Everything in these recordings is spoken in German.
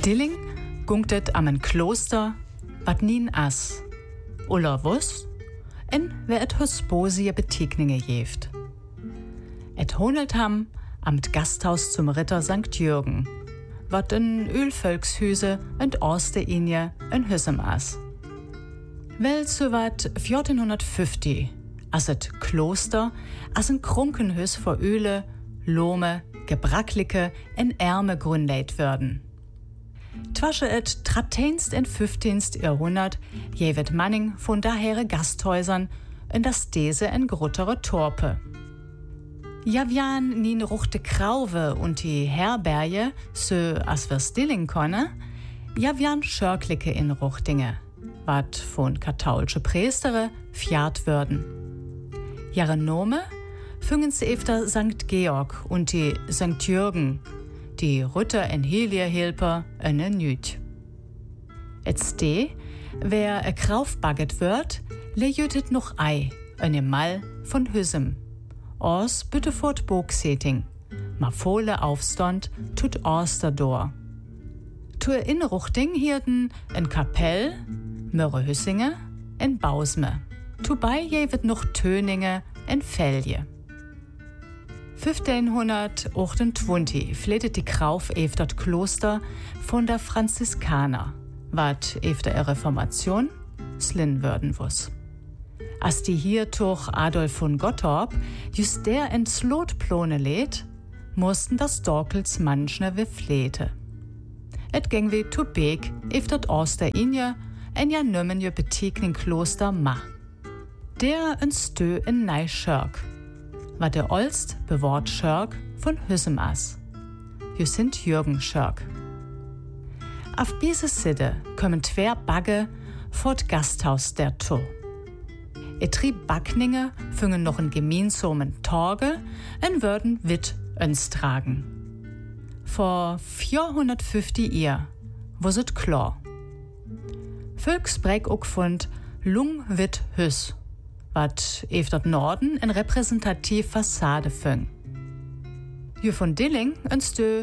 Dilling gungtet am en Kloster, wat nien as. Oder wuss? En wer et husbosie Betekninge jeft. Et honelt ham am Gasthaus zum Ritter St. Jürgen, wat in Ölvölkshüse und Orste inje en Hüssem as. Wel so wat 1450, as et Kloster, as en Krunkenhüs vor Öle, Lome, Gebracklicke en Ärme grünleit würden. Twasche et 13. und 15. Jahrhundert jevet Manning von dahere Gasthäusern in das Dese en gruttere Torpe. Javian nien ruchte Krauve und die Herberge, so as wir's Dilling konne, javian Schörklicke in Ruchtinge, wat von katholsche Priestere fjart würden. Jahre Nome füngens efter St. Georg und die St. Jürgen, die Rütter en Helierhilper ene Nüt. Et ste, wer e Kraufbagget wird, lejötet noch Ei, ene Mal von Hüssem. Ors bitte fort Bogseting, ma Fohle aufstand, tut Orster dor. Tu Inruchting hierden en Kapell, Mörre Hüssinge, en Bausme. Tu bei jevet noch Töninge en Felje. 1528 fletet die Krauf efter das Kloster von der Franziskaner, wat efter der Reformation slin würden wuss. As die hier durch Adolf von Gottorp just der en Slotplone lädt, mussten das Dorkels manchne wie flete. Et ging wie tu beg efter das Oster inje en ja nümmen je betekning Kloster ma. Der en stö in nei Schörk, wat der Olst bewort Schörk von Hüssem as. St. Jürgen Schörk. Auf diese Sitte kommen twer Bagge fort Gasthaus der To. Etri Backninge füngen noch en gemeinsamen Torge en würden wit öns tragen. Vor 450 Jahr wo sit klar. Völksbreg ook fund lung wit Hüss, wat efter Norden en repräsentativ Fassade füng. Jü von Dilling önstö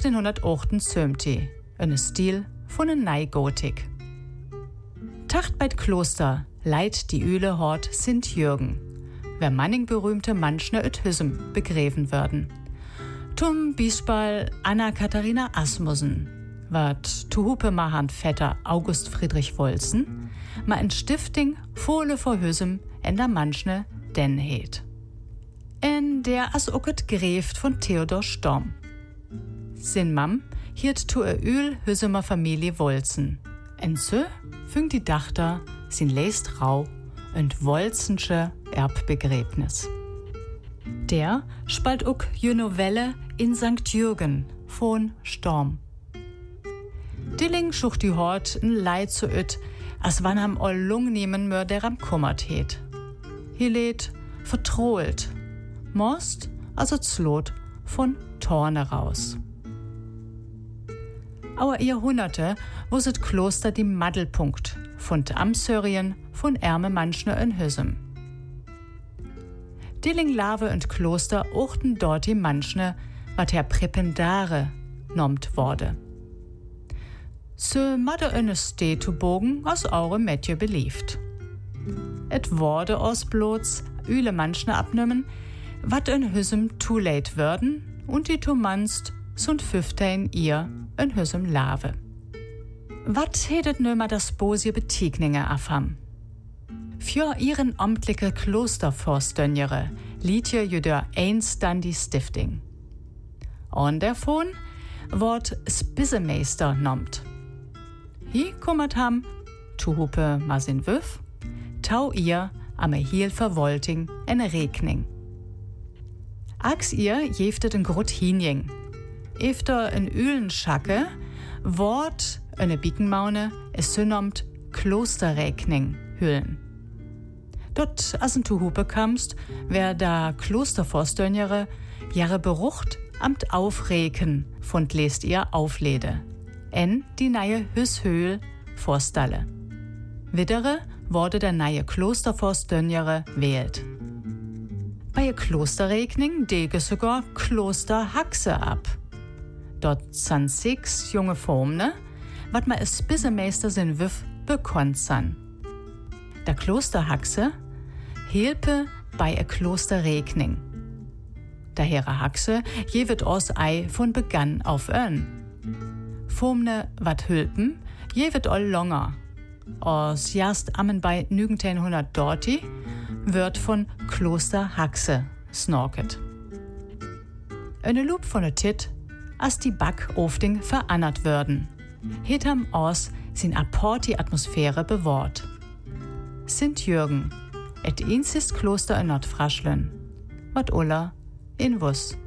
1878, en Stil von en Neigotik. Tacht bei Kloster leiht die Öle Hort St. Jürgen, wer manning berühmte manchne öt Hüssem begräven würden. Zum Beispiel Anna-Katharina Asmussen, wat tu Hupe mahand Vetter August Friedrich Wolzen, ma en Stifting Fohle vor Hüssem en der manchne den heet. En der as oket gräft von Theodor Storm. Sin Mam hiert tu Öl Hüssemer Familie Wolzen. En so füngt die Dachter sin leist rau und Wolzensche Erbbegräbnis. Der spalt ook je Novelle in St. Jürgen von Storm. Dilling schucht die Hort n Leid zu öt, as wann am all lung nehmen mör der am kummert heet. Hier lädt vertrohlt, most also zlot von Torne raus. Auer Jahrhunderte wusset Kloster die Maddelpunkt von Amsörien von Ärme manchne in Hüssem. Dilling Lave und Kloster ochten dort die manchne, wat Herr Präpendare nommt wurde. So madde eine Stetobogen aus eure Metje belieft. Et wurde aus bloß üle manchne abnümmen, wat in Hüssem too late würden und die Tumanst sunt 15 ihr in Hüssem Lave. Wat hedet nömer das Bosie Betekninge afham? Für ihren amtliche Klosterforstönjere liet je jüder eins dann die Stifting. Und davon wort Spissemeister nommt. Hi kummert ham, tu Hupe ma sin Wüff, tau ihr am Hiel verwolting en Regning. Ax ihr jeftet en Grut hinjing. Efter en Ölenschacke wort eine Biekenmaune es synomt Klosterregning hüllen. Dort asen tu Hupe kamst, wer da Klosterforstönjere jahre berucht amt Aufreken von lest ihr Auflede. En die neue Hüsshöhl vorstalle. Widdere wurde der neue Klosterforstönjere wählt. Bei ihr Klosterregning dege sogar Klosterhaxe ab. Dort san 6 junge Formne, wat ma es Bissemeister sin Wiff bekannt san. Der Klosterhaxe helpe bei a Klosterregning. Der Herre Haxe jeweht aus Ei von Begann auf ön. Fomne wat hülpen jeweht all longer. Aus jast ammen bei 1930 wird von Klosterhaxe snorket. Eine Loop von der Tit, as die Backofding verannert würden, het ham aus sin apporti Atmosphäre bewahrt. Sint Jürgen, et einzig Kloster in Nordfraschlen, wat Ulla in Wuss.